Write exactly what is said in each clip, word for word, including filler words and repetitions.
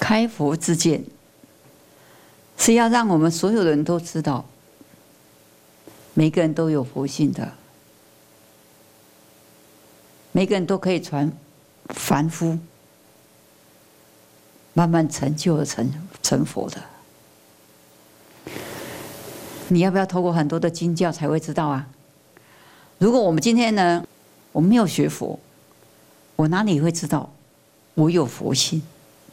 开佛之见是要让我们所有人都知道，每个人都有佛性的，每个人都可以传凡夫慢慢成就而成成佛的。你要不要透过很多的经教才会知道啊？如果我们今天呢，我们没有学佛，我哪里会知道我有佛性？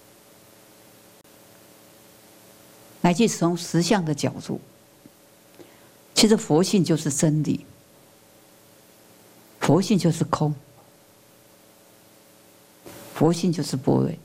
乃至从实相的角度，其实佛性就是真理，佛性就是空，佛性就是般若。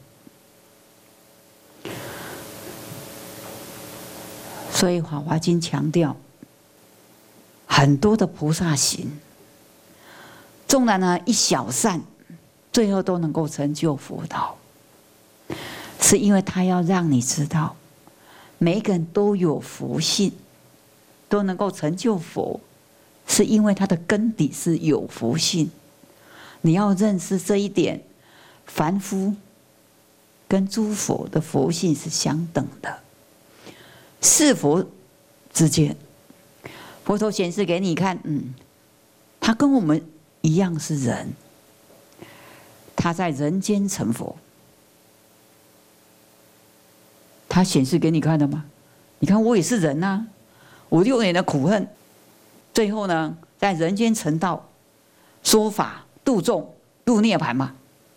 所以《法华经》强调，很多的菩萨行，纵然呢一小善，最后都能够成就佛道，是因为他要让你知道，每一个人都有佛性，都能够成就佛，是因为他的根底是有佛性。你要认识这一点，凡夫跟诸佛的佛性是相等的。是佛之见，佛陀显示给你看，嗯，他跟我们一样是人，他在人间成佛，他显示给你看的吗？你看我也是人啊，我六年的苦恨，最后呢，在人间成道，说法度众入涅槃嘛。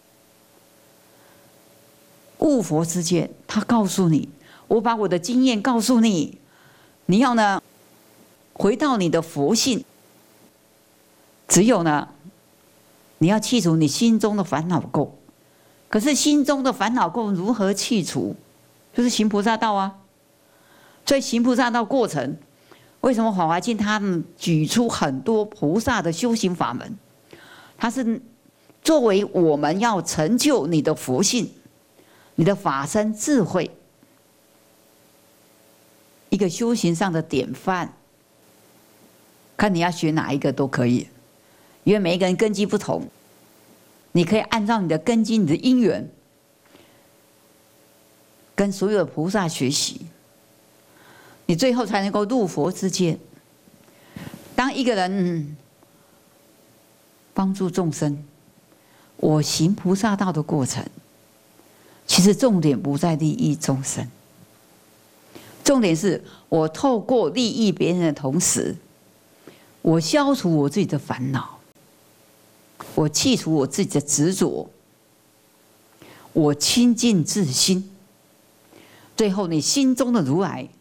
悟佛之见，他告诉你。我把我的经验告诉你，你要呢回到你的佛性。只有呢，你要去除你心中的烦恼垢。可是心中的烦恼垢如何去除？就是行菩萨道啊。所以行菩萨道过程，为什么《法华经》他们举出很多菩萨的修行法门？它是作为我们要成就你的佛性、你的法身智慧。一个修行上的典范，看你要学哪一个都可以，因为每一个人根基不同，你可以按照你的根基、你的因缘，跟所有的菩萨学习，你最后才能够入佛之见。当一个人帮助众生，我行菩萨道的过程，其实重点不在利益众生。重点是我透过利益别人的同时，我消除我自己的烦恼，我去除我自己的执着，我清净自心。最后，你心中的如来